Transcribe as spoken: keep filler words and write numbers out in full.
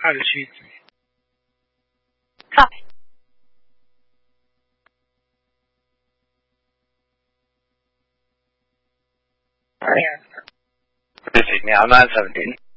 二十七。 好。 Busy now, nine seventeen.